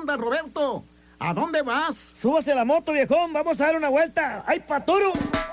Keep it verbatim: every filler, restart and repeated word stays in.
onda, Roberto? ¿A dónde vas? Súbase a la moto, viejón. Vamos a dar una vuelta. ¡Ay, Paturo!